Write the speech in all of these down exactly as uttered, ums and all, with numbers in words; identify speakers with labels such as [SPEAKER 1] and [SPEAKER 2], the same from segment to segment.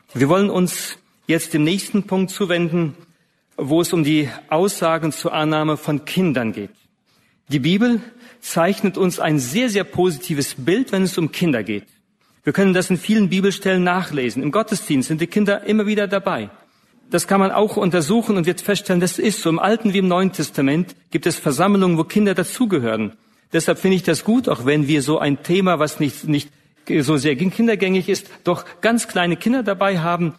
[SPEAKER 1] Wir wollen uns jetzt dem nächsten Punkt zuwenden, wo es um die Aussagen zur Annahme von Kindern geht. Die Bibel zeichnet uns ein sehr, sehr positives Bild, wenn es um Kinder geht. Wir können das in vielen Bibelstellen nachlesen. Im Gottesdienst sind die Kinder immer wieder dabei. Das kann man auch untersuchen und wird feststellen, das ist so. Im Alten wie im Neuen Testament gibt es Versammlungen, wo Kinder dazugehören. Deshalb finde ich das gut, auch wenn wir so ein Thema, was nicht, nicht so sehr kindergängig ist, doch ganz kleine Kinder dabei haben,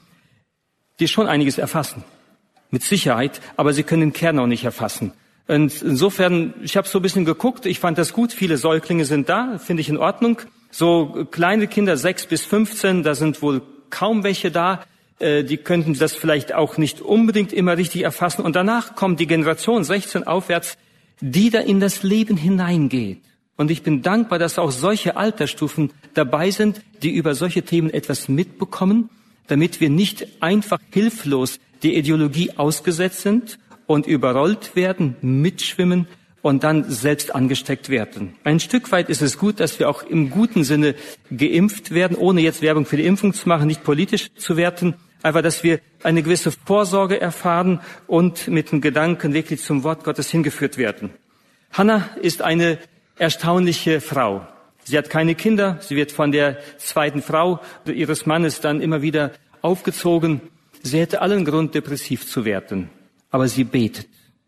[SPEAKER 1] die schon einiges erfassen. Mit Sicherheit, aber sie können den Kern auch nicht erfassen. Und insofern, ich habe so ein bisschen geguckt, ich fand das gut, viele Säuglinge sind da, finde ich in Ordnung. So kleine Kinder, sechs bis fünfzehn, da sind wohl kaum welche da. Die könnten das vielleicht auch nicht unbedingt immer richtig erfassen. Und danach kommt die Generation sechzehn aufwärts, die da in das Leben hineingeht. Und ich bin dankbar, dass auch solche Altersstufen dabei sind, die über solche Themen etwas mitbekommen, damit wir nicht einfach hilflos der Ideologie ausgesetzt sind und überrollt werden, mitschwimmen und dann selbst angesteckt werden. Ein Stück weit ist es gut, dass wir auch im guten Sinne geimpft werden, ohne jetzt Werbung für die Impfung zu machen, nicht politisch zu werten. Einfach, dass wir eine gewisse Vorsorge erfahren und mit dem Gedanken wirklich zum Wort Gottes hingeführt werden. Hannah ist eine erstaunliche Frau. Sie hat keine Kinder. Sie wird von der zweiten Frau ihres Mannes dann immer wieder aufgezogen. Sie hätte allen Grund, depressiv zu werden. Aber sie betet.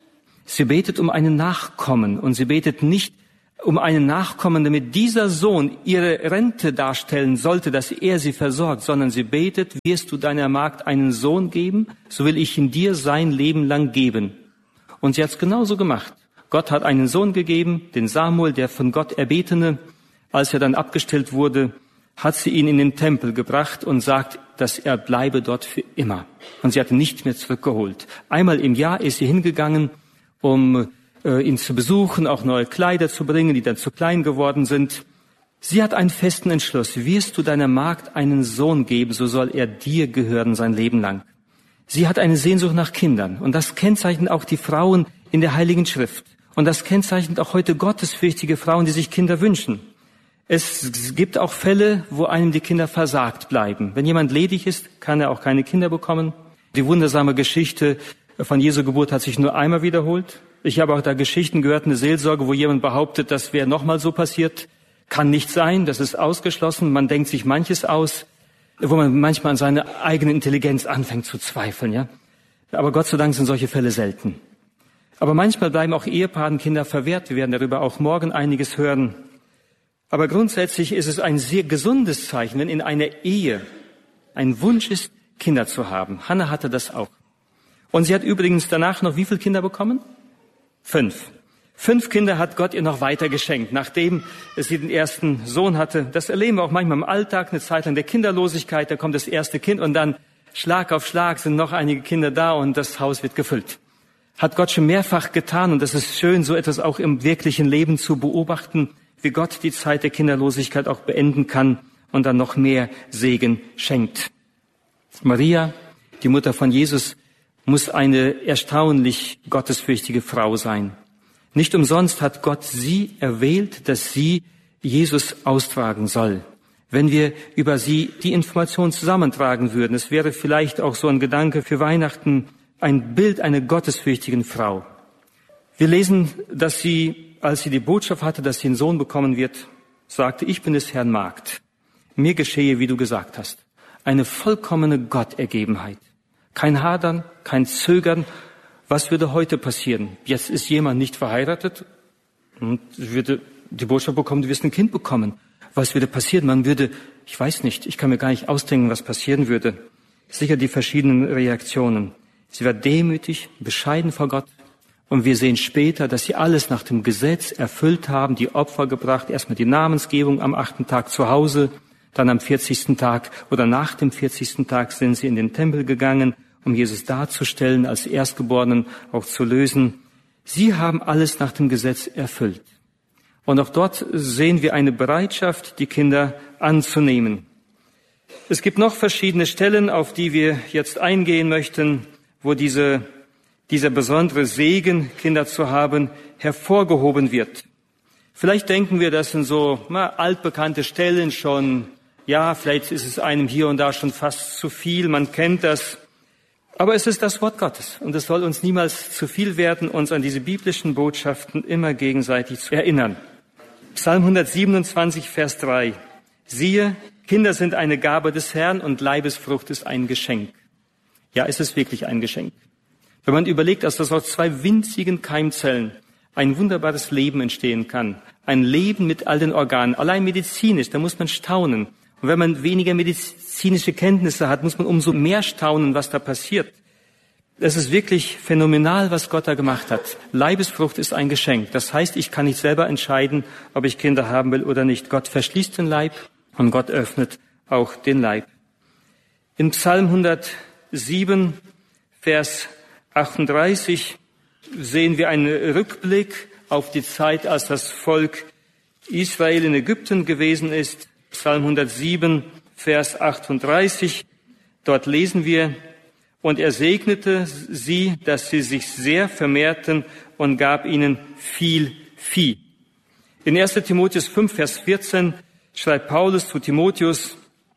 [SPEAKER 1] Sie betet um einen Nachkommen und sie betet nicht um einen Nachkommen, damit dieser Sohn ihre Rente darstellen sollte, dass er sie versorgt, sondern sie betet, wirst du deiner Magd einen Sohn geben, so will ich ihn dir sein Leben lang geben. Und sie hat es genauso gemacht. Gott hat einen Sohn gegeben, den Samuel, der von Gott erbetene. Als er dann abgestellt wurde, hat sie ihn in den Tempel gebracht und sagt, dass er bleibe dort für immer. Und sie hat ihn nicht mehr zurückgeholt. Einmal im Jahr ist sie hingegangen, um äh, ihn zu besuchen, auch neue Kleider zu bringen, die dann zu klein geworden sind. Sie hat einen festen Entschluss. Wirst du deiner Magd einen Sohn geben, so soll er dir gehören sein Leben lang. Sie hat eine Sehnsucht nach Kindern. Und das kennzeichnet auch die Frauen in der Heiligen Schrift. Und das kennzeichnet auch heute gottesfürchtige Frauen, die sich Kinder wünschen. Es gibt auch Fälle, wo einem die Kinder versagt bleiben. Wenn jemand ledig ist, kann er auch keine Kinder bekommen. Die wundersame Geschichte von Jesu Geburt hat sich nur einmal wiederholt. Ich habe auch da Geschichten gehört, eine Seelsorge, wo jemand behauptet, das wäre nochmal so passiert. Kann nicht sein, das ist ausgeschlossen. Man denkt sich manches aus, wo man manchmal an seine eigene Intelligenz anfängt zu zweifeln. Ja, aber Gott sei Dank sind solche Fälle selten. Aber manchmal bleiben auch Ehepaaren Kinder verwehrt. Wir werden darüber auch morgen einiges hören. Aber grundsätzlich ist es ein sehr gesundes Zeichen, wenn in einer Ehe ein Wunsch ist, Kinder zu haben. Hannah hatte das auch. Und sie hat übrigens danach noch wie viele Kinder bekommen? Fünf. Fünf Kinder hat Gott ihr noch weiter geschenkt, nachdem sie den ersten Sohn hatte. Das erleben wir auch manchmal im Alltag, eine Zeit lang der Kinderlosigkeit. Da kommt das erste Kind und dann Schlag auf Schlag sind noch einige Kinder da und das Haus wird gefüllt. Hat Gott schon mehrfach getan und das ist schön, so etwas auch im wirklichen Leben zu beobachten, wie Gott die Zeit der Kinderlosigkeit auch beenden kann und dann noch mehr Segen schenkt. Maria, die Mutter von Jesus, muss eine erstaunlich gottesfürchtige Frau sein. Nicht umsonst hat Gott sie erwählt, dass sie Jesus austragen soll. Wenn wir über sie die Information zusammentragen würden, es wäre vielleicht auch so ein Gedanke für Weihnachten, ein Bild einer gottesfürchtigen Frau. Wir lesen, dass sie, als sie die Botschaft hatte, dass sie einen Sohn bekommen wird, sagte, ich bin des Herrn Magd. Mir geschehe, wie du gesagt hast. Eine vollkommene Gottergebenheit. Kein Hadern, kein Zögern. Was würde heute passieren? Jetzt ist jemand nicht verheiratet und würde die Botschaft bekommen, du wirst ein Kind bekommen. Was würde passieren? Man würde, ich weiß nicht, ich kann mir gar nicht ausdenken, was passieren würde. Sicher die verschiedenen Reaktionen. Sie war demütig, bescheiden vor Gott. Und wir sehen später, dass sie alles nach dem Gesetz erfüllt haben, die Opfer gebracht, erstmal die Namensgebung am achten Tag zu Hause, dann am vierzigsten Tag oder nach dem vierzigsten Tag sind sie in den Tempel gegangen, um Jesus darzustellen, als Erstgeborenen auch zu lösen. Sie haben alles nach dem Gesetz erfüllt. Und auch dort sehen wir eine Bereitschaft, die Kinder anzunehmen. Es gibt noch verschiedene Stellen, auf die wir jetzt eingehen möchten, wo diese, dieser besondere Segen, Kinder zu haben, hervorgehoben wird. Vielleicht denken wir, das sind so na, altbekannte Stellen schon Ja, vielleicht ist es einem hier und da schon fast zu viel, man kennt das. Aber es ist das Wort Gottes und es soll uns niemals zu viel werden, uns an diese biblischen Botschaften immer gegenseitig zu erinnern. Psalm hundertsiebenundzwanzig, Vers drei. Siehe, Kinder sind eine Gabe des Herrn und Leibesfrucht ist ein Geschenk. Ja, es ist wirklich ein Geschenk. Wenn man überlegt, dass das aus zwei winzigen Keimzellen ein wunderbares Leben entstehen kann, ein Leben mit all den Organen, allein medizinisch, da muss man staunen. Und wenn man weniger medizinische Kenntnisse hat, muss man umso mehr staunen, was da passiert. Es ist wirklich phänomenal, was Gott da gemacht hat. Leibesfrucht ist ein Geschenk. Das heißt, ich kann nicht selber entscheiden, ob ich Kinder haben will oder nicht. Gott verschließt den Leib und Gott öffnet auch den Leib. In Psalm hundertsieben, Vers achtunddreißig sehen wir einen Rückblick auf die Zeit, als das Volk Israel in Ägypten gewesen ist. Psalm hundertsieben, Vers achtunddreißig. Dort lesen wir, und er segnete sie, dass sie sich sehr vermehrten und gab ihnen viel Vieh. In erster Timotheus fünf, Vers vierzehn schreibt Paulus zu Timotheus,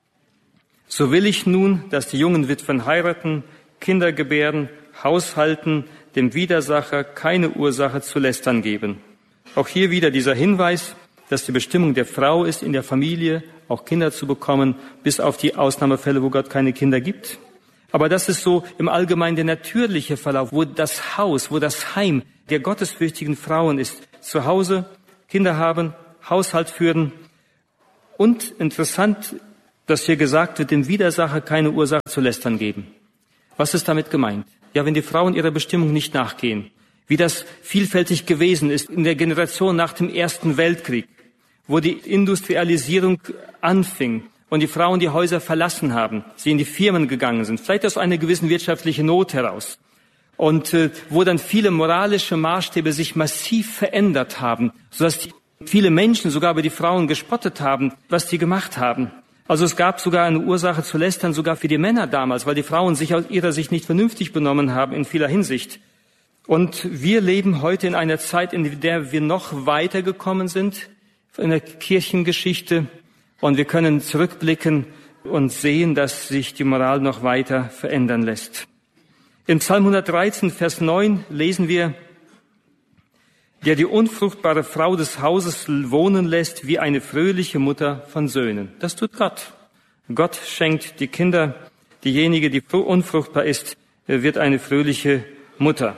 [SPEAKER 1] so will ich nun, dass die jungen Witwen heiraten, Kinder gebären, haushalten, dem Widersacher keine Ursache zu lästern geben. Auch hier wieder dieser Hinweis, dass die Bestimmung der Frau ist, in der Familie auch Kinder zu bekommen, bis auf die Ausnahmefälle, wo Gott keine Kinder gibt. Aber das ist so im Allgemeinen der natürliche Verlauf, wo das Haus, wo das Heim der gottesfürchtigen Frauen ist. Zu Hause Kinder haben, Haushalt führen. Und interessant, dass hier gesagt wird, dem Widersacher keine Ursache zu lästern geben. Was ist damit gemeint? Ja, wenn die Frauen ihrer Bestimmung nicht nachgehen, wie das vielfältig gewesen ist in der Generation nach dem Ersten Weltkrieg, wo die Industrialisierung anfing und die Frauen die Häuser verlassen haben, sie in die Firmen gegangen sind, vielleicht aus einer gewissen wirtschaftlichen Not heraus, und äh, wo dann viele moralische Maßstäbe sich massiv verändert haben, sodass die, viele Menschen sogar über die Frauen gespottet haben, was die gemacht haben. Also es gab sogar eine Ursache zu lästern, sogar für die Männer damals, weil die Frauen sich aus ihrer Sicht nicht vernünftig benommen haben in vieler Hinsicht. Und wir leben heute in einer Zeit, in der wir noch weitergekommen sind in der Kirchengeschichte. Und wir können zurückblicken und sehen, dass sich die Moral noch weiter verändern lässt. In Psalm hundertdreizehn, Vers neun lesen wir, der die unfruchtbare Frau des Hauses wohnen lässt, wie eine fröhliche Mutter von Söhnen. Das tut Gott. Gott schenkt die Kinder, diejenige, die unfruchtbar ist, wird eine fröhliche Mutter.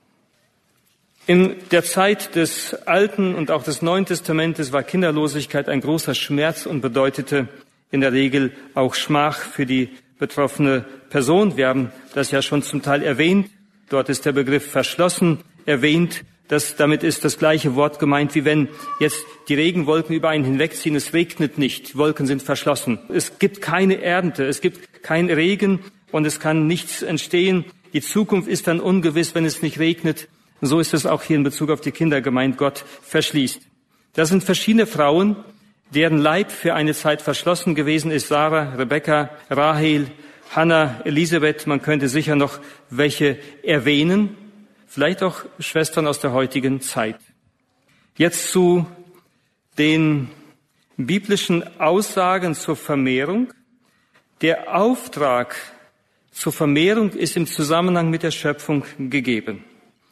[SPEAKER 1] In der Zeit des Alten und auch des Neuen Testamentes war Kinderlosigkeit ein großer Schmerz und bedeutete in der Regel auch Schmach für die betroffene Person. Wir haben das ja schon zum Teil erwähnt. Dort ist der Begriff verschlossen erwähnt. Das, damit ist das gleiche Wort gemeint, wie wenn jetzt die Regenwolken über einen hinwegziehen. Es regnet nicht, die Wolken sind verschlossen. Es gibt keine Ernte, es gibt keinen Regen und es kann nichts entstehen. Die Zukunft ist dann ungewiss, wenn es nicht regnet. So ist es auch hier in Bezug auf die Kinder gemeint, Gott verschließt. Das sind verschiedene Frauen, deren Leib für eine Zeit verschlossen gewesen ist. Sarah, Rebekka, Rahel, Hannah, Elisabeth. Man könnte sicher noch welche erwähnen. Vielleicht auch Schwestern aus der heutigen Zeit. Jetzt zu den biblischen Aussagen zur Vermehrung. Der Auftrag zur Vermehrung ist im Zusammenhang mit der Schöpfung gegeben.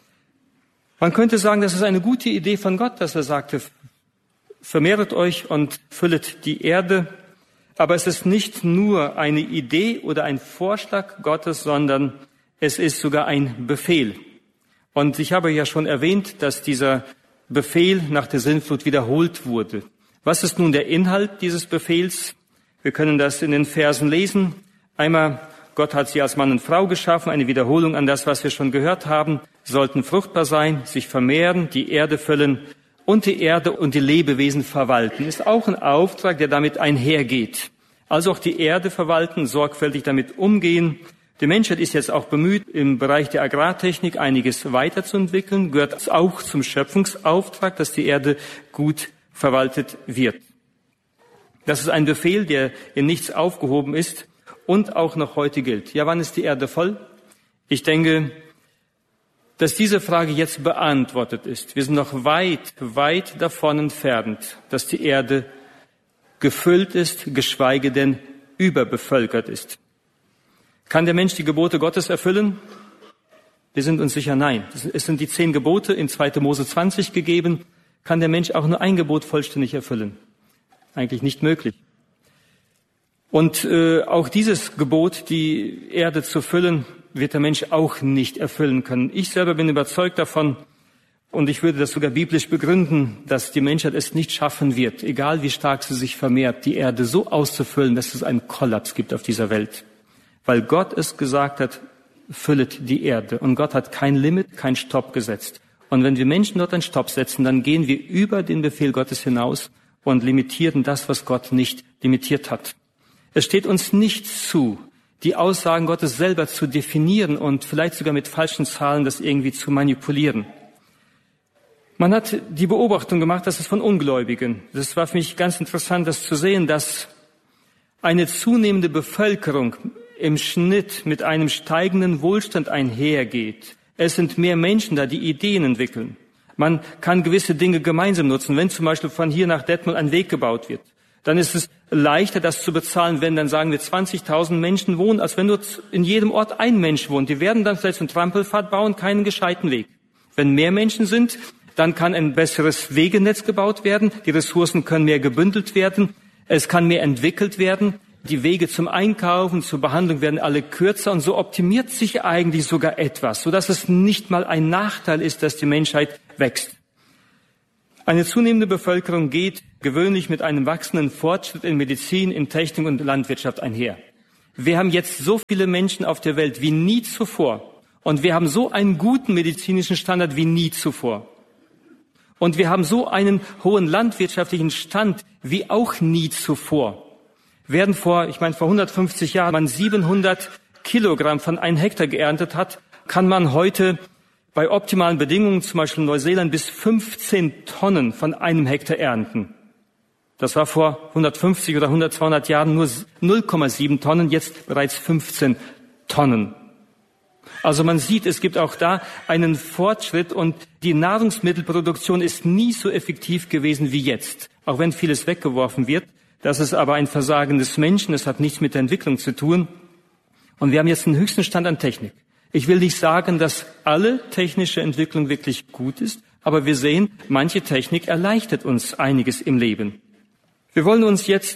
[SPEAKER 1] Man könnte sagen, das ist eine gute Idee von Gott, dass er sagte, vermehret euch und füllet die Erde. Aber es ist nicht nur eine Idee oder ein Vorschlag Gottes, sondern es ist sogar ein Befehl. Und ich habe ja schon erwähnt, dass dieser Befehl nach der Sintflut wiederholt wurde. Was ist nun der Inhalt dieses Befehls? Wir können das in den Versen lesen. Einmal, Gott hat sie als Mann und Frau geschaffen, eine Wiederholung an das, was wir schon gehört haben, sollten fruchtbar sein, sich vermehren, die Erde füllen und die Erde und die Lebewesen verwalten. Ist auch ein Auftrag, der damit einhergeht. Also auch die Erde verwalten, sorgfältig damit umgehen. Die Menschheit ist jetzt auch bemüht, im Bereich der Agrartechnik einiges weiterzuentwickeln, gehört auch zum Schöpfungsauftrag, dass die Erde gut verwaltet wird. Das ist ein Befehl, der in nichts aufgehoben ist und auch noch heute gilt. Ja, wann ist die Erde voll? Ich denke, dass diese Frage jetzt beantwortet ist. Wir sind noch weit, weit davon entfernt, dass die Erde gefüllt ist, geschweige denn überbevölkert ist. Kann der Mensch die Gebote Gottes erfüllen? Wir sind uns sicher nein. Es sind die zehn Gebote in zweiter Mose zwanzig gegeben. Kann der Mensch auch nur ein Gebot vollständig erfüllen? Eigentlich nicht möglich. Und äh, auch dieses Gebot, die Erde zu füllen, wird der Mensch auch nicht erfüllen können. Ich selber bin überzeugt davon, und ich würde das sogar biblisch begründen, dass die Menschheit es nicht schaffen wird, egal wie stark sie sich vermehrt, die Erde so auszufüllen, dass es einen Kollaps gibt auf dieser Welt. Weil Gott es gesagt hat, füllet die Erde. Und Gott hat kein Limit, kein Stopp gesetzt. Und wenn wir Menschen dort einen Stopp setzen, dann gehen wir über den Befehl Gottes hinaus und limitieren das, was Gott nicht limitiert hat. Es steht uns nicht zu, die Aussagen Gottes selber zu definieren und vielleicht sogar mit falschen Zahlen das irgendwie zu manipulieren. Man hat die Beobachtung gemacht, dass es von Ungläubigen, das war für mich ganz interessant, das zu sehen, dass eine zunehmende Bevölkerung im Schnitt mit einem steigenden Wohlstand einhergeht. Es sind mehr Menschen da, die Ideen entwickeln. Man kann gewisse Dinge gemeinsam nutzen. Wenn zum Beispiel von hier nach Detmold ein Weg gebaut wird, dann ist es leichter, das zu bezahlen, wenn dann sagen wir zwanzigtausend Menschen wohnen, als wenn dort in jedem Ort ein Mensch wohnt. Die werden dann vielleicht so einen Trampelpfad bauen, keinen gescheiten Weg. Wenn mehr Menschen sind, dann kann ein besseres Wegenetz gebaut werden. Die Ressourcen können mehr gebündelt werden. Es kann mehr entwickelt werden. Die Wege zum Einkaufen, zur Behandlung werden alle kürzer. Und so optimiert sich eigentlich sogar etwas, sodass es nicht mal ein Nachteil ist, dass die Menschheit wächst. Eine zunehmende Bevölkerung geht gewöhnlich mit einem wachsenden Fortschritt in Medizin, in Technik und Landwirtschaft einher. Wir haben jetzt so viele Menschen auf der Welt wie nie zuvor. Und wir haben so einen guten medizinischen Standard wie nie zuvor. Und wir haben so einen hohen landwirtschaftlichen Stand wie auch nie zuvor. Während vor, ich meine, vor hundertfünfzig Jahren man siebenhundert Kilogramm von einem Hektar geerntet hat, kann man heute bei optimalen Bedingungen, zum Beispiel in Neuseeland, bis fünfzehn Tonnen von einem Hektar ernten. Das war vor hundertfünfzig oder hundert, zweihundert Jahren nur null Komma sieben Tonnen, jetzt bereits fünfzehn Tonnen. Also man sieht, es gibt auch da einen Fortschritt und die Nahrungsmittelproduktion ist nie so effektiv gewesen wie jetzt. Auch wenn vieles weggeworfen wird, das ist aber ein Versagen des Menschen, es hat nichts mit der Entwicklung zu tun. Und wir haben jetzt den höchsten Stand an Technik. Ich will nicht sagen, dass alle technische Entwicklung wirklich gut ist, aber wir sehen, manche Technik erleichtert uns einiges im Leben. Wir wollen uns jetzt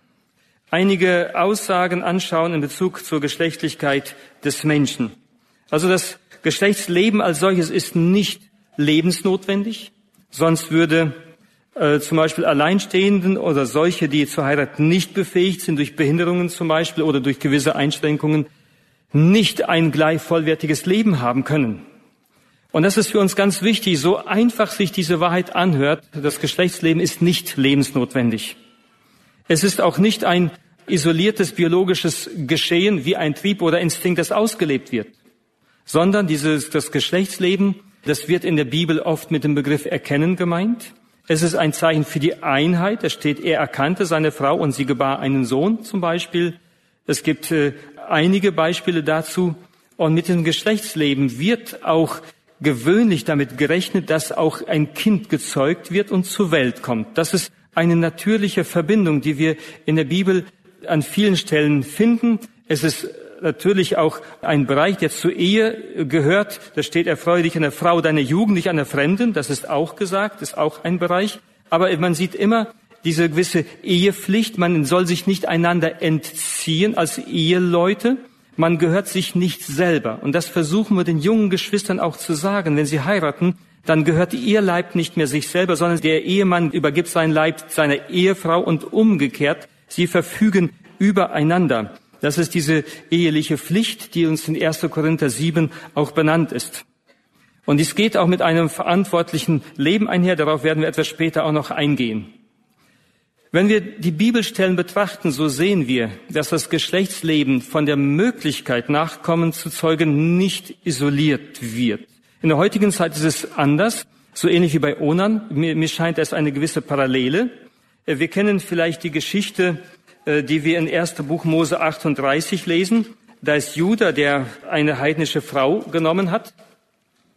[SPEAKER 1] einige Aussagen anschauen in Bezug zur Geschlechtlichkeit des Menschen. Also das Geschlechtsleben als solches ist nicht lebensnotwendig, sonst würde äh, zum Beispiel Alleinstehenden oder solche, die zur Heirat nicht befähigt sind, durch Behinderungen zum Beispiel oder durch gewisse Einschränkungen, nicht ein gleich vollwertiges Leben haben können. Und das ist für uns ganz wichtig, so einfach sich diese Wahrheit anhört, das Geschlechtsleben ist nicht lebensnotwendig. Es ist auch nicht ein isoliertes biologisches Geschehen wie ein Trieb oder Instinkt, das ausgelebt wird, sondern dieses, das Geschlechtsleben, das wird in der Bibel oft mit dem Begriff Erkennen gemeint. Es ist ein Zeichen für die Einheit. Da steht, er erkannte seine Frau und sie gebar einen Sohn zum Beispiel. Es gibt äh, einige Beispiele dazu. Und mit dem Geschlechtsleben wird auch gewöhnlich damit gerechnet, dass auch ein Kind gezeugt wird und zur Welt kommt. Das ist eine natürliche Verbindung, die wir in der Bibel an vielen Stellen finden. Es ist natürlich auch ein Bereich, der zur Ehe gehört. Da steht, erfreue dich an der Frau deiner Jugend, nicht an der Fremden. Das ist auch gesagt, ist auch ein Bereich. Aber man sieht immer diese gewisse Ehepflicht. Man soll sich nicht einander entziehen als Eheleute. Man gehört sich nicht selber. Und das versuchen wir den jungen Geschwistern auch zu sagen. Wenn sie heiraten, dann gehört ihr Leib nicht mehr sich selber, sondern der Ehemann übergibt seinen Leib seiner Ehefrau und umgekehrt. Sie verfügen übereinander. Das ist diese eheliche Pflicht, die uns in erster Korinther sieben auch benannt ist. Und dies geht auch mit einem verantwortlichen Leben einher. Darauf werden wir etwas später auch noch eingehen. Wenn wir die Bibelstellen betrachten, so sehen wir, dass das Geschlechtsleben von der Möglichkeit, Nachkommen zu zeugen, nicht isoliert wird. In der heutigen Zeit ist es anders, so ähnlich wie bei Onan. Mir, mir scheint es eine gewisse Parallele. Wir kennen vielleicht die Geschichte, die wir in erster Buch Mose achtunddreißig lesen. Da ist Juda, der eine heidnische Frau genommen hat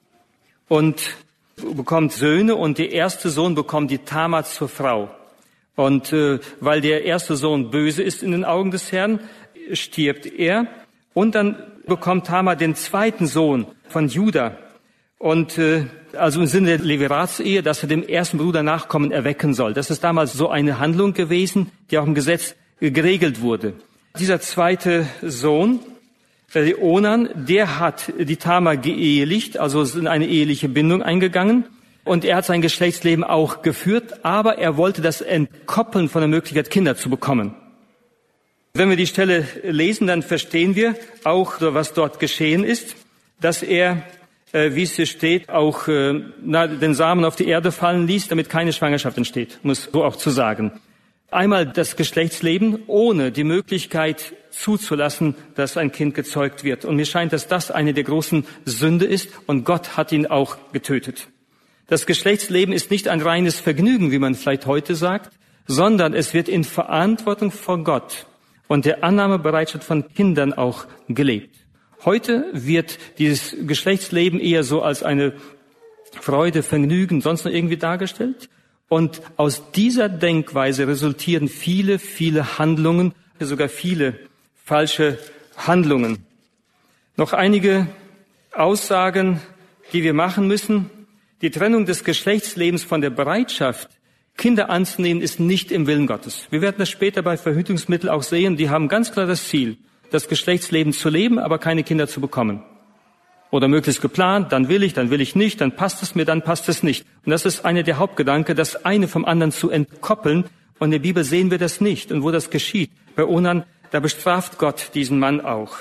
[SPEAKER 1] und bekommt Söhne und der erste Sohn bekommt die Tamar zur Frau. Und äh, weil der erste Sohn böse ist in den Augen des Herrn, stirbt er. Und dann bekommt Tamar den zweiten Sohn von Juda. Und äh, also im Sinne der Leviratsehe, dass er dem ersten Bruder Nachkommen erwecken soll. Das ist damals so eine Handlung gewesen, die auch im Gesetz äh, geregelt wurde. Dieser zweite Sohn, äh, Onan, der hat die Tamar geehelicht, also ist in eine eheliche Bindung eingegangen. Und er hat sein Geschlechtsleben auch geführt, aber er wollte das entkoppeln von der Möglichkeit, Kinder zu bekommen. Wenn wir die Stelle lesen, dann verstehen wir auch, was dort geschehen ist, dass er, äh, wie es hier steht, auch äh, na, den Samen auf die Erde fallen ließ, damit keine Schwangerschaft entsteht, muss so auch zu sagen. Einmal das Geschlechtsleben ohne die Möglichkeit zuzulassen, dass ein Kind gezeugt wird. Und mir scheint, dass das eine der großen Sünde ist und Gott hat ihn auch getötet. Das Geschlechtsleben ist nicht ein reines Vergnügen, wie man vielleicht heute sagt, sondern es wird in Verantwortung vor Gott und der Annahmebereitschaft von Kindern auch gelebt. Heute wird dieses Geschlechtsleben eher so als eine Freude, Vergnügen, sonst noch irgendwie dargestellt. Und aus dieser Denkweise resultieren viele, viele Handlungen, sogar viele falsche Handlungen. Noch einige Aussagen, die wir machen müssen. Die Trennung des Geschlechtslebens von der Bereitschaft, Kinder anzunehmen, ist nicht im Willen Gottes. Wir werden das später bei Verhütungsmitteln auch sehen. Die haben ganz klar das Ziel, das Geschlechtsleben zu leben, aber keine Kinder zu bekommen. Oder möglichst geplant, dann will ich, dann will ich nicht, dann passt es mir, dann passt es nicht. Und das ist einer der Hauptgedanken, das eine vom anderen zu entkoppeln. Und in der Bibel sehen wir das nicht. Und wo das geschieht, bei Onan, da bestraft Gott diesen Mann auch.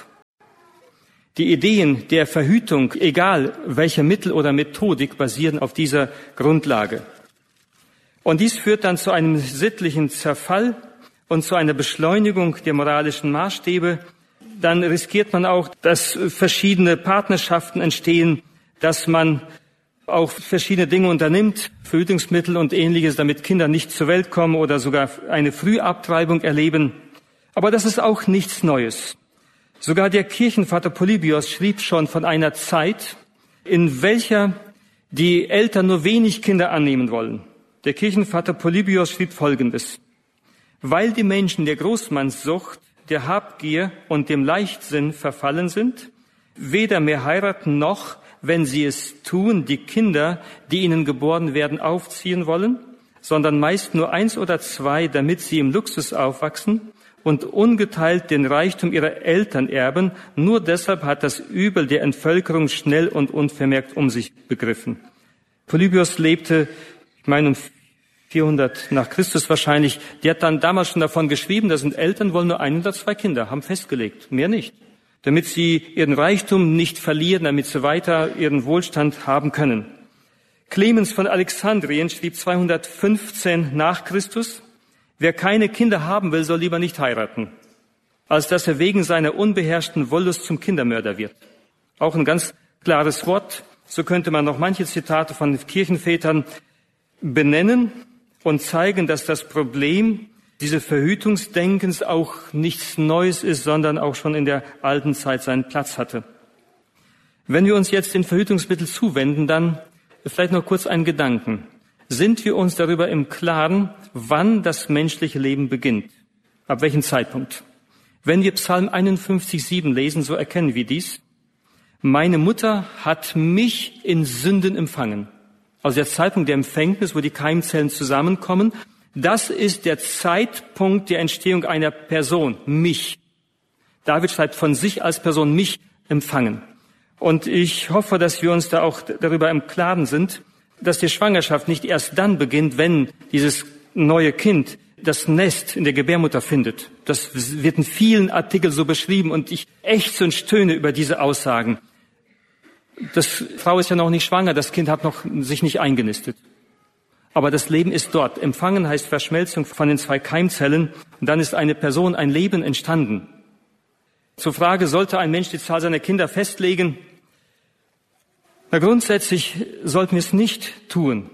[SPEAKER 1] Die Ideen der Verhütung, egal welcher Mittel oder Methodik, basieren auf dieser Grundlage. Und dies führt dann zu einem sittlichen Zerfall und zu einer Beschleunigung der moralischen Maßstäbe. Dann riskiert man auch, dass verschiedene Partnerschaften entstehen, dass man auch verschiedene Dinge unternimmt, Verhütungsmittel und Ähnliches, damit Kinder nicht zur Welt kommen oder sogar eine Frühabtreibung erleben. Aber das ist auch nichts Neues. Sogar der Kirchenvater Polybios schrieb schon von einer Zeit, in welcher die Eltern nur wenig Kinder annehmen wollen. Der Kirchenvater Polybios schrieb Folgendes: Weil die Menschen der Großmannssucht, der Habgier und dem Leichtsinn verfallen sind, weder mehr heiraten noch, wenn sie es tun, die Kinder, die ihnen geboren werden, aufziehen wollen, sondern meist nur eins oder zwei, damit sie im Luxus aufwachsen und ungeteilt den Reichtum ihrer Eltern erben. Nur deshalb hat das Übel der Entvölkerung schnell und unvermerkt um sich begriffen. Polybios lebte, ich meine, um vierhundert nach Christus wahrscheinlich. Der hat dann damals schon davon geschrieben, das sind Eltern, wollen nur ein oder zwei Kinder, haben festgelegt, mehr nicht. Damit sie ihren Reichtum nicht verlieren, damit sie weiter ihren Wohlstand haben können. Clemens von Alexandrien schrieb zweihundertfünfzehn nach Christus: Wer keine Kinder haben will, soll lieber nicht heiraten, als dass er wegen seiner unbeherrschten Wollust zum Kindermörder wird. Auch ein ganz klares Wort. So könnte man noch manche Zitate von Kirchenvätern benennen und zeigen, dass das Problem dieses Verhütungsdenkens auch nichts Neues ist, sondern auch schon in der alten Zeit seinen Platz hatte. Wenn wir uns jetzt den Verhütungsmitteln zuwenden, dann vielleicht noch kurz einen Gedanken. Sind wir uns darüber im Klaren, wann das menschliche Leben beginnt? Ab welchem Zeitpunkt? Wenn wir Psalm einundfünfzig, sieben lesen, so erkennen wir dies. Meine Mutter hat mich in Sünden empfangen. Also der Zeitpunkt der Empfängnis, wo die Keimzellen zusammenkommen, das ist der Zeitpunkt der Entstehung einer Person, mich. David schreibt von sich als Person, mich empfangen. Und ich hoffe, dass wir uns da auch darüber im Klaren sind, dass die Schwangerschaft nicht erst dann beginnt, wenn dieses neue Kind das Nest in der Gebärmutter findet. Das wird in vielen Artikeln so beschrieben und ich ächze und stöhne über diese Aussagen. Das Frau ist ja noch nicht schwanger, das Kind hat noch sich nicht eingenistet. Aber das Leben ist dort. Empfangen heißt Verschmelzung von den zwei Keimzellen und dann ist eine Person, ein Leben entstanden. Zur Frage, sollte ein Mensch die Zahl seiner Kinder festlegen? Na, grundsätzlich sollten wir es nicht tun,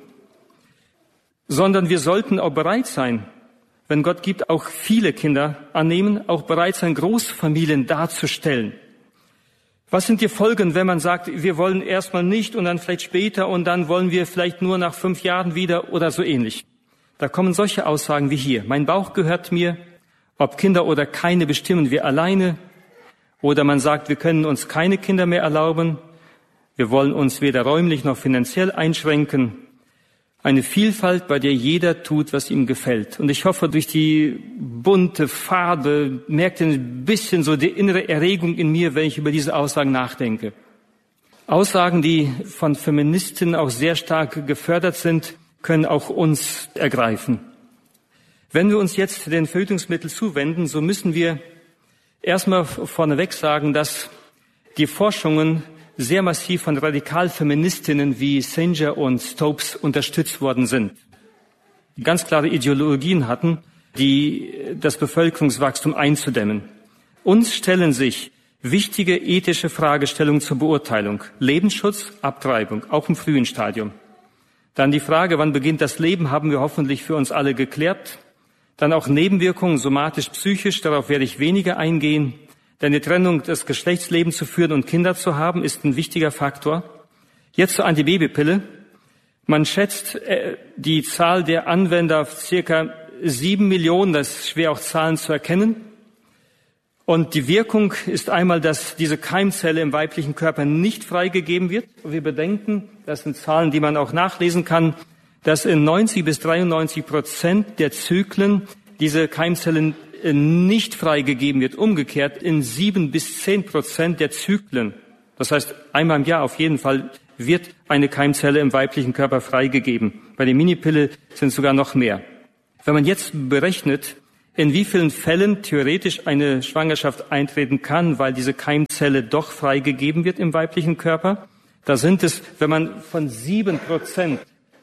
[SPEAKER 1] sondern wir sollten auch bereit sein, wenn Gott gibt, auch viele Kinder annehmen, auch bereit sein, Großfamilien darzustellen. Was sind die Folgen, wenn man sagt, wir wollen erstmal nicht und dann vielleicht später und dann wollen wir vielleicht nur nach fünf Jahren wieder oder so ähnlich? Da kommen solche Aussagen wie hier. Mein Bauch gehört mir, ob Kinder oder keine bestimmen wir alleine. Oder man sagt, wir können uns keine Kinder mehr erlauben. Wir wollen uns weder räumlich noch finanziell einschränken. Eine Vielfalt, bei der jeder tut, was ihm gefällt. Und ich hoffe, durch die bunte Farbe merkt ihr ein bisschen so die innere Erregung in mir, wenn ich über diese Aussagen nachdenke. Aussagen, die von Feministinnen auch sehr stark gefördert sind, können auch uns ergreifen. Wenn wir uns jetzt den Verhütungsmitteln zuwenden, so müssen wir erstmal vorneweg sagen, dass die Forschungen sehr massiv von Radikalfeministinnen wie Sanger und Stopes unterstützt worden sind, die ganz klare Ideologien hatten, die das Bevölkerungswachstum einzudämmen. Uns stellen sich wichtige ethische Fragestellungen zur Beurteilung. Lebensschutz, Abtreibung, auch im frühen Stadium. Dann die Frage, wann beginnt das Leben, haben wir hoffentlich für uns alle geklärt. Dann auch Nebenwirkungen, somatisch, psychisch, darauf werde ich weniger eingehen. Denn die Trennung des Geschlechtslebens zu führen und Kinder zu haben, ist ein wichtiger Faktor. Jetzt zur Antibabypille. Man schätzt äh, die Zahl der Anwender auf circa sieben Millionen, das ist schwer auch Zahlen zu erkennen. Und die Wirkung ist einmal, dass diese Keimzelle im weiblichen Körper nicht freigegeben wird. Wir bedenken, das sind Zahlen, die man auch nachlesen kann, dass in neunzig bis dreiundneunzig Prozent der Zyklen diese Keimzellen nicht freigegeben wird. Umgekehrt in sieben bis zehn Prozent der Zyklen, das heißt einmal im Jahr auf jeden Fall, wird eine Keimzelle im weiblichen Körper freigegeben. Bei der Minipille sind es sogar noch mehr. Wenn man jetzt berechnet, in wie vielen Fällen theoretisch eine Schwangerschaft eintreten kann, weil diese Keimzelle doch freigegeben wird im weiblichen Körper, da sind es, wenn man von sieben Prozent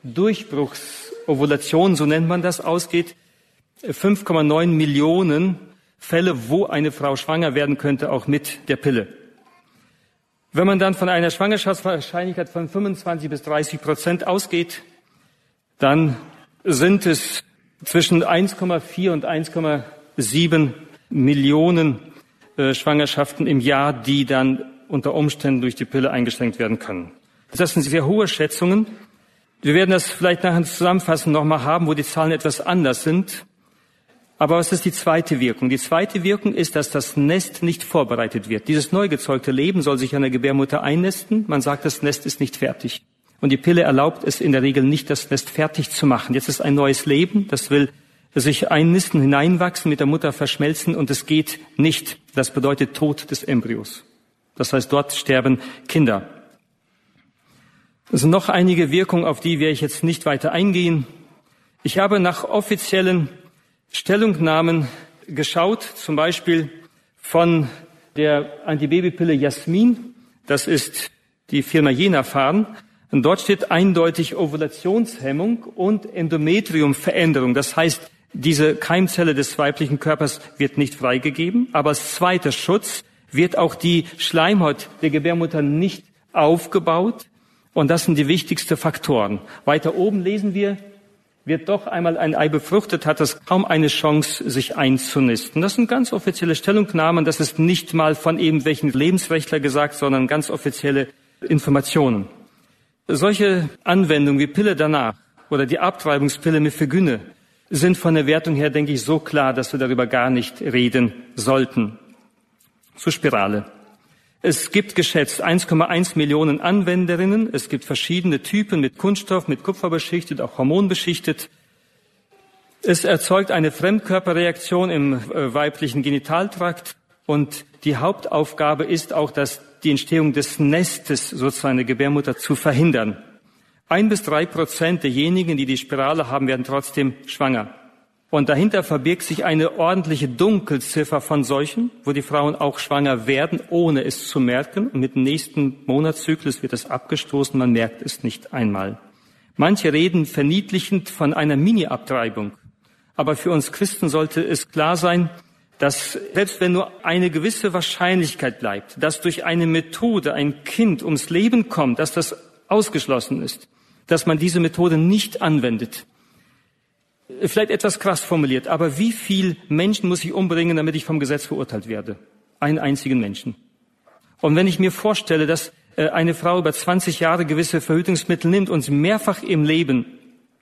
[SPEAKER 1] Durchbruchsovulation, so nennt man das, ausgeht, fünf Komma neun Millionen Fälle, wo eine Frau schwanger werden könnte, auch mit der Pille. Wenn man dann von einer Schwangerschaftswahrscheinlichkeit von fünfundzwanzig bis dreißig Prozent ausgeht, dann sind es zwischen eins Komma vier und eins Komma sieben Millionen äh, Schwangerschaften im Jahr, die dann unter Umständen durch die Pille eingeschränkt werden können. Das sind sehr hohe Schätzungen. Wir werden das vielleicht nachher zusammenfassend nochmal haben, wo die Zahlen etwas anders sind. Aber was ist die zweite Wirkung? Die zweite Wirkung ist, dass das Nest nicht vorbereitet wird. Dieses neu gezeugte Leben soll sich an der Gebärmutter einnisten. Man sagt, das Nest ist nicht fertig. Und die Pille erlaubt es in der Regel nicht, das Nest fertig zu machen. Jetzt ist ein neues Leben, das will sich einnisten, hineinwachsen, mit der Mutter verschmelzen und es geht nicht. Das bedeutet Tod des Embryos. Das heißt, dort sterben Kinder. Es sind noch einige Wirkungen, auf die werde ich jetzt nicht weiter eingehen. Ich habe nach offiziellen Stellungnahmen geschaut, zum Beispiel von der Antibabypille Jasmin, das ist die Firma Jena Farm, und dort steht eindeutig Ovulationshemmung und Endometriumveränderung. Das heißt, diese Keimzelle des weiblichen Körpers wird nicht freigegeben, aber als zweiter Schutz wird auch die Schleimhaut der Gebärmutter nicht aufgebaut, und das sind die wichtigsten Faktoren. Weiter oben lesen wir, wird doch einmal ein Ei befruchtet, hat es kaum eine Chance, sich einzunisten. Das sind ganz offizielle Stellungnahmen, das ist nicht mal von irgendwelchen Lebensrechtler gesagt, sondern ganz offizielle Informationen. Solche Anwendungen wie Pille danach oder die Abtreibungspille Mifegyne sind von der Wertung her, denke ich, so klar, dass wir darüber gar nicht reden sollten. Zur Spirale. Es gibt geschätzt eins Komma eins Millionen Anwenderinnen. Es gibt verschiedene Typen mit Kunststoff, mit Kupfer beschichtet, auch hormonbeschichtet. Es erzeugt eine Fremdkörperreaktion im äh, weiblichen Genitaltrakt. Und die Hauptaufgabe ist auch, dass die Entstehung des Nestes sozusagen der Gebärmutter zu verhindern. Ein bis drei Prozent derjenigen, die die Spirale haben, werden trotzdem schwanger. Und dahinter verbirgt sich eine ordentliche Dunkelziffer von solchen, wo die Frauen auch schwanger werden, ohne es zu merken. Und mit dem nächsten Monatszyklus wird es abgestoßen, man merkt es nicht einmal. Manche reden verniedlichend von einer Mini-Abtreibung. Aber für uns Christen sollte es klar sein, dass selbst wenn nur eine gewisse Wahrscheinlichkeit bleibt, dass durch eine Methode ein Kind ums Leben kommt, dass das ausgeschlossen ist, dass man diese Methode nicht anwendet. Vielleicht etwas krass formuliert, aber wie viel Menschen muss ich umbringen, damit ich vom Gesetz verurteilt werde? Einen einzigen Menschen. Und wenn ich mir vorstelle, dass eine Frau über zwanzig Jahre gewisse Verhütungsmittel nimmt und sie mehrfach im Leben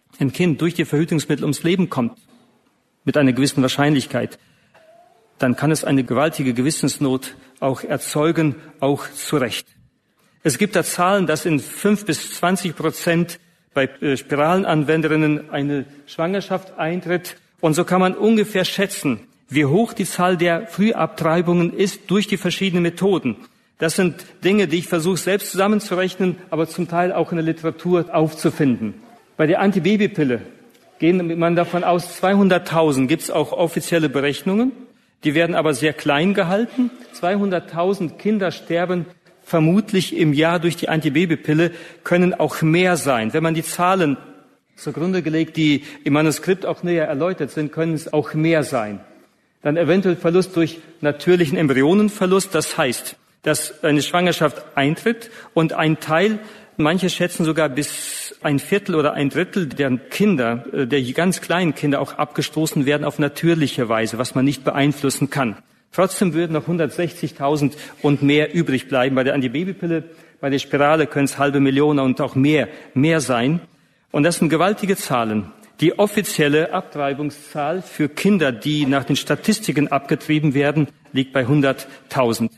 [SPEAKER 1] ein Kind durch die Verhütungsmittel ums Leben kommt, mit einer gewissen Wahrscheinlichkeit, dann kann es eine gewaltige Gewissensnot auch erzeugen, auch zu Recht. Es gibt da Zahlen, dass in fünf bis zwanzig Prozent bei Spiralenanwenderinnen eine Schwangerschaft eintritt. Und so kann man ungefähr schätzen, wie hoch die Zahl der Frühabtreibungen ist durch die verschiedenen Methoden. Das sind Dinge, die ich versuche selbst zusammenzurechnen, aber zum Teil auch in der Literatur aufzufinden. Bei der Antibabypille geht man davon aus, zweihunderttausend gibt es auch offizielle Berechnungen. Die werden aber sehr klein gehalten. zweihunderttausend Kinder sterben vermutlich im Jahr durch die Antibabypille, können auch mehr sein. Wenn man die Zahlen zugrunde gelegt, die im Manuskript auch näher erläutert sind, können es auch mehr sein. Dann eventuell Verlust durch natürlichen Embryonenverlust. Das heißt, dass eine Schwangerschaft eintritt und ein Teil, manche schätzen sogar bis ein Viertel oder ein Drittel der Kinder, der ganz kleinen Kinder auch abgestoßen werden auf natürliche Weise, was man nicht beeinflussen kann. Trotzdem würden noch hundertsechzigtausend und mehr übrig bleiben. Bei der Antibabypille, bei der Spirale können es halbe Million und auch mehr, mehr sein. Und das sind gewaltige Zahlen. Die offizielle Abtreibungszahl für Kinder, die nach den Statistiken abgetrieben werden, liegt bei hunderttausend.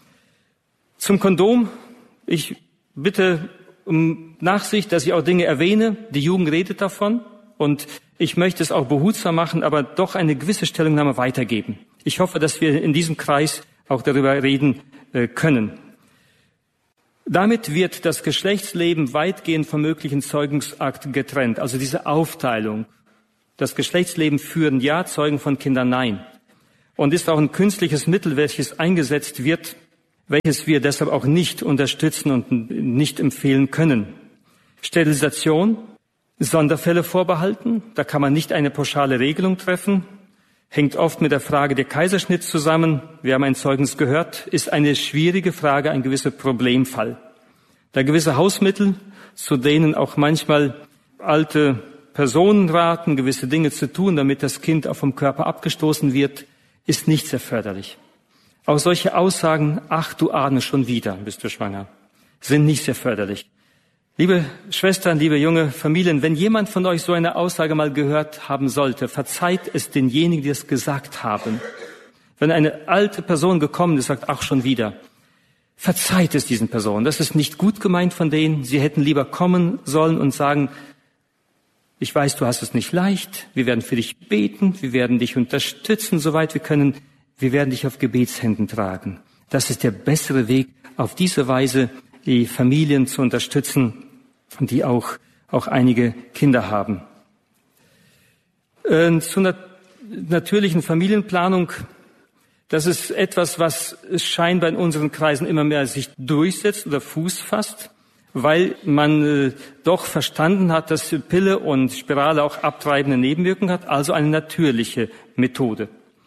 [SPEAKER 1] Zum Kondom. Ich bitte um Nachsicht, dass ich auch Dinge erwähne. Die Jugend redet davon und ich möchte es auch behutsam machen, aber doch eine gewisse Stellungnahme weitergeben. Ich hoffe, dass wir in diesem Kreis auch darüber reden äh, können. Damit wird das Geschlechtsleben weitgehend vom möglichen Zeugungsakt getrennt. Also diese Aufteilung. Das Geschlechtsleben führen ja, Zeugen von Kindern nein. Und ist auch ein künstliches Mittel, welches eingesetzt wird, welches wir deshalb auch nicht unterstützen und nicht empfehlen können. Sterilisation, Sonderfälle vorbehalten. Da kann man nicht eine pauschale Regelung treffen. Hängt oft mit der Frage der Kaiserschnitt zusammen. Wir haben ein Zeugnis gehört, ist eine schwierige Frage, ein gewisser Problemfall. Da gewisse Hausmittel, zu denen auch manchmal alte Personen raten, gewisse Dinge zu tun, damit das Kind auch vom Körper abgestoßen wird, ist nicht sehr förderlich. Auch solche Aussagen, ach, du ahnest schon wieder, bist du schwanger, sind nicht sehr förderlich. Liebe Schwestern, liebe junge Familien, wenn jemand von euch so eine Aussage mal gehört haben sollte, verzeiht es denjenigen, die es gesagt haben. Wenn eine alte Person gekommen ist, sagt, ach, schon wieder, verzeiht es diesen Personen. Das ist nicht gut gemeint von denen. Sie hätten lieber kommen sollen und sagen, ich weiß, du hast es nicht leicht. Wir werden für dich beten. Wir werden dich unterstützen, soweit wir können. Wir werden dich auf Gebetshänden tragen. Das ist der bessere Weg, auf diese Weise die Familien zu unterstützen, die auch, auch einige Kinder haben. Äh, zu einer natürlichen Familienplanung, das ist etwas, was scheinbar in unseren Kreisen immer mehr sich durchsetzt oder Fuß fasst, weil man äh, doch verstanden hat, dass Pille und Spirale auch abtreibende Nebenwirkungen hat, also eine natürliche Methode.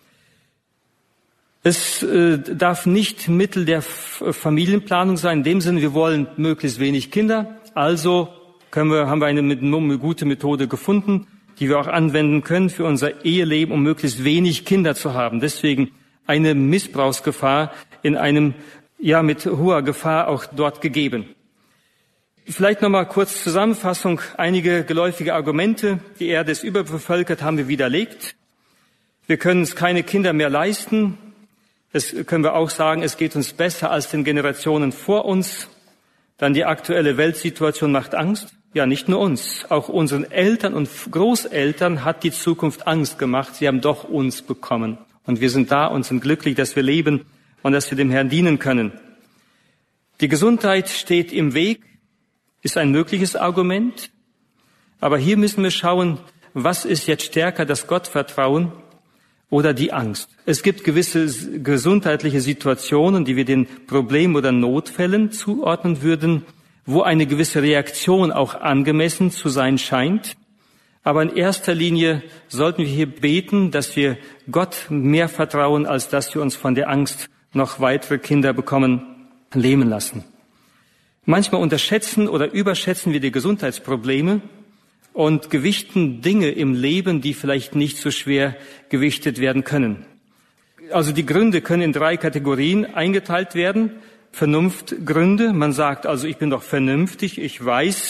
[SPEAKER 1] Es äh, darf nicht Mittel der F- Familienplanung sein. In dem Sinne, wir wollen möglichst wenig Kinder. Also können wir, haben wir eine, eine gute Methode gefunden, die wir auch anwenden können für unser Eheleben, um möglichst wenig Kinder zu haben. Deswegen eine Missbrauchsgefahr in einem, ja, mit hoher Gefahr auch dort gegeben. Vielleicht nochmal kurz Zusammenfassung. Einige geläufige Argumente. Die Erde ist überbevölkert, haben wir widerlegt. Wir können uns keine Kinder mehr leisten. Das können wir auch sagen, es geht uns besser als den Generationen vor uns. Dann die aktuelle Weltsituation macht Angst. Ja, nicht nur uns, auch unseren Eltern und Großeltern hat die Zukunft Angst gemacht. Sie haben doch uns bekommen. Und wir sind da und sind glücklich, dass wir leben und dass wir dem Herrn dienen können. Die Gesundheit steht im Weg, ist ein mögliches Argument. Aber hier müssen wir schauen, was ist jetzt stärker, das Gottvertrauen oder die Angst. Es gibt gewisse gesundheitliche Situationen, die wir den Problemen oder Notfällen zuordnen würden, wo eine gewisse Reaktion auch angemessen zu sein scheint. Aber in erster Linie sollten wir hier beten, dass wir Gott mehr vertrauen, als dass wir uns von der Angst noch weitere Kinder bekommen, lähmen lassen. Manchmal unterschätzen oder überschätzen wir die Gesundheitsprobleme und gewichten Dinge im Leben, die vielleicht nicht so schwer gewichtet werden können. Also die Gründe können in drei Kategorien eingeteilt werden. Vernunftgründe. Man sagt also, ich bin doch vernünftig, ich weiß,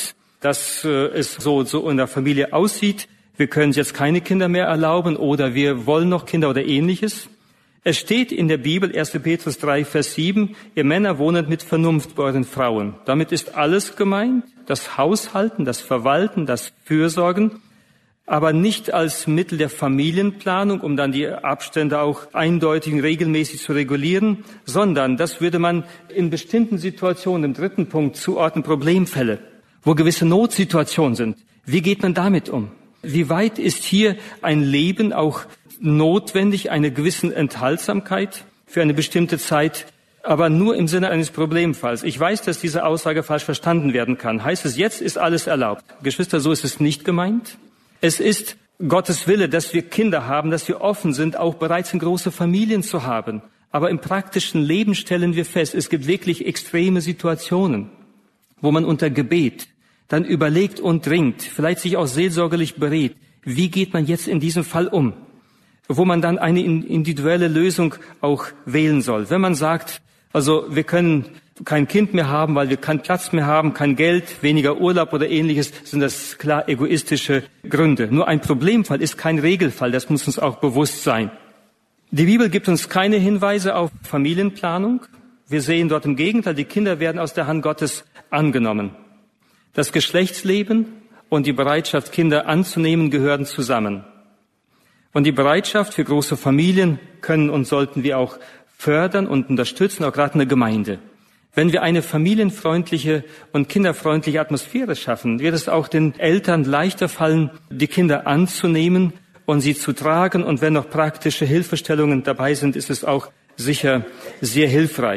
[SPEAKER 1] dass äh, es so, so in der Familie aussieht. Wir können uns jetzt keine Kinder mehr erlauben oder wir wollen noch Kinder oder Ähnliches. Es steht in der Bibel, erster Petrus drei, Vers sieben, ihr Männer wohnet mit Vernunft bei euren Frauen. Damit ist alles gemeint, das Haushalten, das Verwalten, das Fürsorgen, aber nicht als Mittel der Familienplanung, um dann die Abstände auch eindeutig und regelmäßig zu regulieren, sondern das würde man in bestimmten Situationen, im dritten Punkt, zuordnen, Problemfälle, wo gewisse Notsituationen sind. Wie geht man damit um? Wie weit ist hier ein Leben auch notwendig, eine gewisse Enthaltsamkeit für eine bestimmte Zeit, aber nur im Sinne eines Problemfalls? Ich weiß, dass diese Aussage falsch verstanden werden kann. Heißt es, jetzt ist alles erlaubt? Geschwister, so ist es nicht gemeint. Es ist Gottes Wille, dass wir Kinder haben, dass wir offen sind, auch bereits in große Familien zu haben. Aber im praktischen Leben stellen wir fest, es gibt wirklich extreme Situationen, wo man unter Gebet dann überlegt und dringt, vielleicht sich auch seelsorgerlich berät, wie geht man jetzt in diesem Fall um? Wo man dann eine individuelle Lösung auch wählen soll. Wenn man sagt, also wir können kein Kind mehr haben, weil wir keinen Platz mehr haben, kein Geld, weniger Urlaub oder Ähnliches, sind das klar egoistische Gründe. Nur ein Problemfall ist kein Regelfall, das muss uns auch bewusst sein. Die Bibel gibt uns keine Hinweise auf Familienplanung. Wir sehen dort im Gegenteil, die Kinder werden aus der Hand Gottes angenommen. Das Geschlechtsleben und die Bereitschaft, Kinder anzunehmen, gehören zusammen. Und die Bereitschaft für große Familien können und sollten wir auch fördern und unterstützen, auch gerade in der Gemeinde. Wenn wir eine familienfreundliche und kinderfreundliche Atmosphäre schaffen, wird es auch den Eltern leichter fallen, die Kinder anzunehmen und sie zu tragen. Und wenn noch praktische Hilfestellungen dabei sind, ist es auch sicher sehr hilfreich.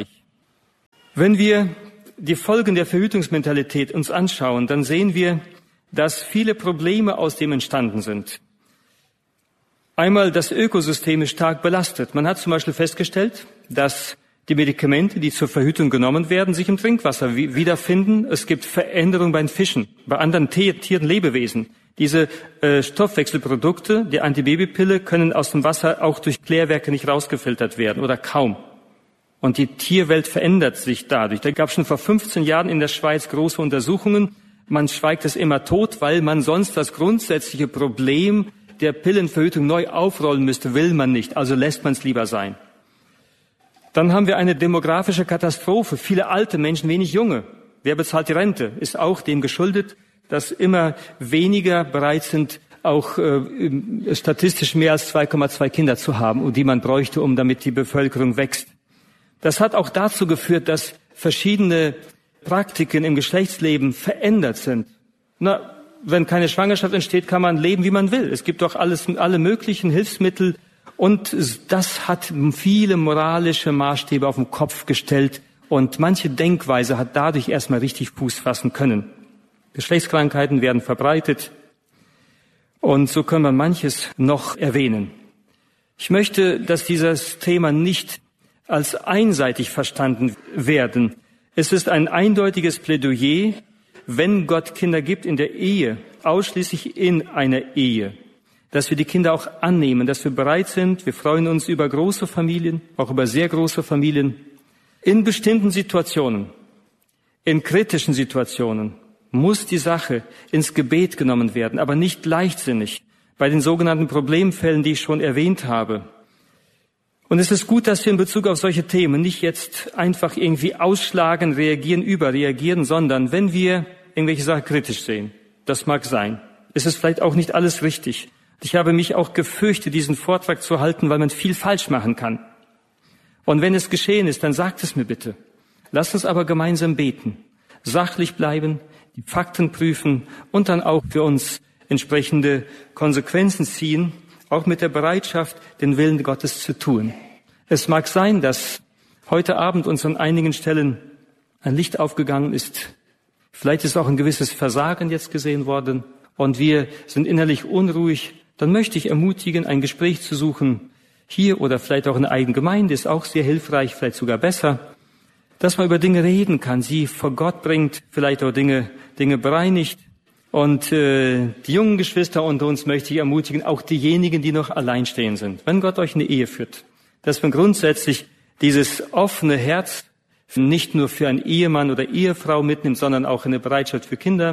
[SPEAKER 1] Wenn wir die Folgen der Verhütungsmentalität uns anschauen, dann sehen wir, dass viele Probleme aus dem entstanden sind. Einmal, das Ökosystem ist stark belastet. Man hat zum Beispiel festgestellt, dass die Medikamente, die zur Verhütung genommen werden, sich im Trinkwasser wiederfinden. Es gibt Veränderungen bei den Fischen, bei anderen Tieren, Lebewesen. Diese äh, Stoffwechselprodukte, die Antibabypille, können aus dem Wasser auch durch Klärwerke nicht rausgefiltert werden oder kaum. Und die Tierwelt verändert sich dadurch. Da gab es schon vor fünfzehn Jahren in der Schweiz große Untersuchungen. Man schweigt es immer tot, weil man sonst das grundsätzliche Problem der Pillenverhütung neu aufrollen müsste, will man nicht. Also lässt man es lieber sein. Dann haben wir eine demografische Katastrophe. Viele alte Menschen, wenig junge. Wer bezahlt die Rente? Ist auch dem geschuldet, dass immer weniger bereit sind, auch äh, statistisch mehr als zwei Komma zwei Kinder zu haben, und die man bräuchte, um damit die Bevölkerung wächst. Das hat auch dazu geführt, dass verschiedene Praktiken im Geschlechtsleben verändert sind. Na, wenn keine Schwangerschaft entsteht, kann man leben, wie man will. Es gibt doch alles, alle möglichen Hilfsmittel. Und das hat viele moralische Maßstäbe auf den Kopf gestellt. Und manche Denkweise hat dadurch erstmal richtig Fuß fassen können. Geschlechtskrankheiten werden verbreitet. Und so können wir manches noch erwähnen. Ich möchte, dass dieses Thema nicht als einseitig verstanden werden. Es ist ein eindeutiges Plädoyer, wenn Gott Kinder gibt in der Ehe, ausschließlich in einer Ehe, dass wir die Kinder auch annehmen, dass wir bereit sind. Wir freuen uns über große Familien, auch über sehr große Familien. In bestimmten Situationen, in kritischen Situationen, muss die Sache ins Gebet genommen werden, aber nicht leichtsinnig, bei den sogenannten Problemfällen, die ich schon erwähnt habe. Und es ist gut, dass wir in Bezug auf solche Themen nicht jetzt einfach irgendwie ausschlagen, reagieren, überreagieren, sondern wenn wir irgendwelche Sachen kritisch sehen, das mag sein, ist es vielleicht auch nicht alles richtig. Ich habe mich auch gefürchtet, diesen Vortrag zu halten, weil man viel falsch machen kann. Und wenn es geschehen ist, dann sagt es mir bitte. Lasst uns aber gemeinsam beten, sachlich bleiben, die Fakten prüfen und dann auch für uns entsprechende Konsequenzen ziehen, auch mit der Bereitschaft, den Willen Gottes zu tun. Es mag sein, dass heute Abend uns an einigen Stellen ein Licht aufgegangen ist. Vielleicht ist auch ein gewisses Versagen jetzt gesehen worden und wir sind innerlich unruhig. Dann möchte ich ermutigen, ein Gespräch zu suchen, hier oder vielleicht auch in der eigenen Gemeinde, ist auch sehr hilfreich, vielleicht sogar besser, dass man über Dinge reden kann, sie vor Gott bringt, vielleicht auch Dinge, Dinge bereinigt. Und äh, die jungen Geschwister unter uns möchte ich ermutigen, auch diejenigen, die noch alleinstehend sind. Wenn Gott euch in eine Ehe führt, dass man grundsätzlich dieses offene Herz nicht nur für einen Ehemann oder Ehefrau mitnimmt, sondern auch eine Bereitschaft für Kinder,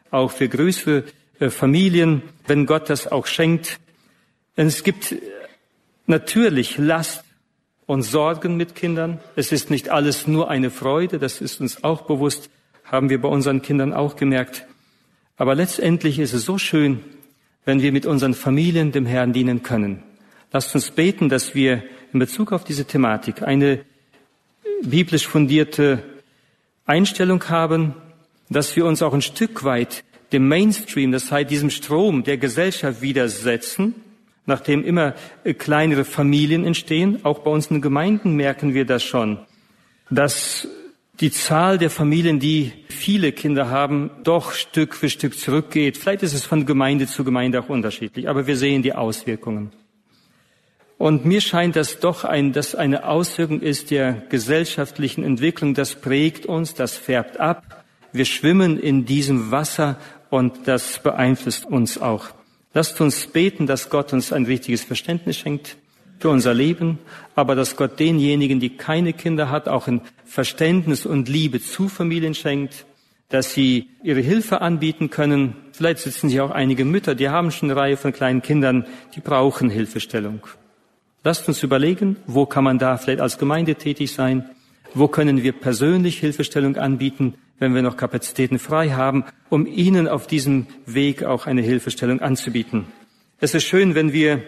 [SPEAKER 1] auch für größere äh, Familien, wenn Gott das auch schenkt. Denn es gibt natürlich Last und Sorgen mit Kindern. Es ist nicht alles nur eine Freude, das ist uns auch bewusst, haben wir bei unseren Kindern auch gemerkt. Aber letztendlich ist es so schön, wenn wir mit unseren Familien dem Herrn dienen können. Lasst uns beten, dass wir in Bezug auf diese Thematik eine biblisch fundierte Einstellung haben, dass wir uns auch ein Stück weit dem Mainstream, das heißt diesem Strom der Gesellschaft widersetzen, nachdem immer kleinere Familien entstehen. Auch bei uns in den Gemeinden merken wir das schon, dass die Zahl der Familien, die viele Kinder haben, doch Stück für Stück zurückgeht. Vielleicht ist es von Gemeinde zu Gemeinde auch unterschiedlich, aber wir sehen die Auswirkungen. Und mir scheint das doch ein, dass eine Auswirkung ist der gesellschaftlichen Entwicklung. Das prägt uns, das färbt ab. Wir schwimmen in diesem Wasser und das beeinflusst uns auch. Lasst uns beten, dass Gott uns ein richtiges Verständnis schenkt für unser Leben, aber dass Gott denjenigen, die keine Kinder hat, auch ein Verständnis und Liebe zu Familien schenkt, dass sie ihre Hilfe anbieten können. Vielleicht sitzen hier auch einige Mütter, die haben schon eine Reihe von kleinen Kindern, die brauchen Hilfestellung. Lasst uns überlegen, wo kann man da vielleicht als Gemeinde tätig sein? Wo können wir persönlich Hilfestellung anbieten, wenn wir noch Kapazitäten frei haben, um ihnen auf diesem Weg auch eine Hilfestellung anzubieten? Es ist schön, wenn wir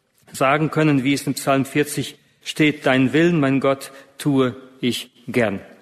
[SPEAKER 1] sagen können, wie es in Psalm vierzig steht, deinen Willen, mein Gott, tue ich gern.